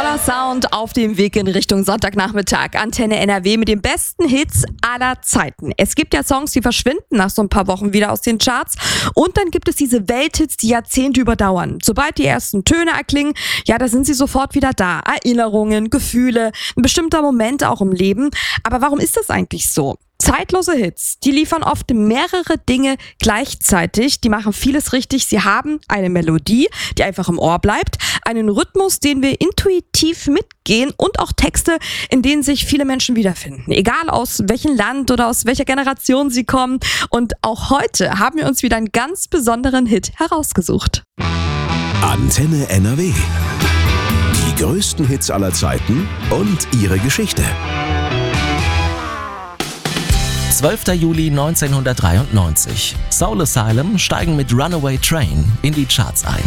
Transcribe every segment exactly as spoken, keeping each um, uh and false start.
Voller Sound auf dem Weg in Richtung Sonntagnachmittag. Antenne N R W mit den besten Hits aller Zeiten. Es gibt ja Songs, die verschwinden nach so ein paar Wochen wieder aus den Charts. Und dann gibt es diese Welthits, die Jahrzehnte überdauern. Sobald die ersten Töne erklingen, ja, da sind sie sofort wieder da. Erinnerungen, Gefühle, ein bestimmter Moment auch im Leben. Aber warum ist das eigentlich so? Zeitlose Hits, die liefern oft mehrere Dinge gleichzeitig, die machen vieles richtig. Sie haben eine Melodie, die einfach im Ohr bleibt, einen Rhythmus, den wir intuitiv mitgehen und auch Texte, in denen sich viele Menschen wiederfinden. Egal aus welchem Land oder aus welcher Generation sie kommen. Und auch heute haben wir uns wieder einen ganz besonderen Hit herausgesucht. Antenne N R W. Die größten Hits aller Zeiten und ihre Geschichte. zwölfter Juli neunzehnhundertdreiundneunzig. Soul Asylum steigen mit Runaway Train in die Charts ein.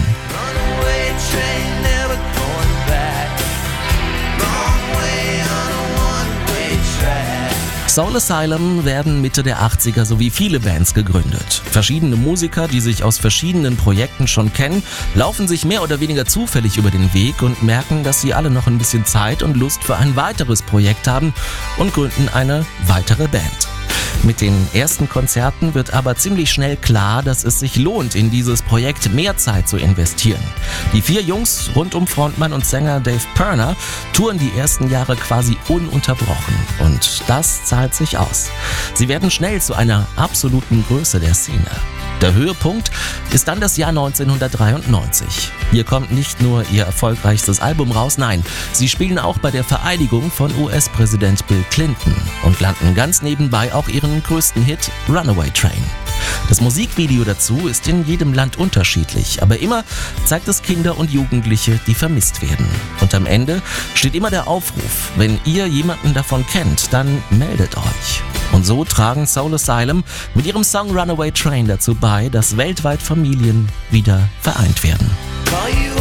Soul Asylum werden Mitte der achtziger so wie viele Bands gegründet. Verschiedene Musiker, die sich aus verschiedenen Projekten schon kennen, laufen sich mehr oder weniger zufällig über den Weg und merken, dass sie alle noch ein bisschen Zeit und Lust für ein weiteres Projekt haben und gründen eine weitere Band. Mit den ersten Konzerten wird aber ziemlich schnell klar, dass es sich lohnt, in dieses Projekt mehr Zeit zu investieren. Die vier Jungs rund um Frontmann und Sänger Dave Pirner touren die ersten Jahre quasi ununterbrochen und das zahlt sich aus. Sie werden schnell zu einer absoluten Größe der Szene. Der Höhepunkt ist dann das Jahr neunzehnhundertdreiundneunzig. Hier kommt nicht nur ihr erfolgreichstes Album raus, nein, sie spielen auch bei der Vereidigung von U S-Präsident Bill Clinton und landen ganz nebenbei auch ihren größten Hit Runaway Train. Das Musikvideo dazu ist in jedem Land unterschiedlich, aber immer zeigt es Kinder und Jugendliche, die vermisst werden. Und am Ende steht immer der Aufruf, wenn ihr jemanden davon kennt, dann meldet euch. Und so tragen Soul Asylum mit ihrem Song Runaway Train dazu bei, dass weltweit Familien wieder vereint werden.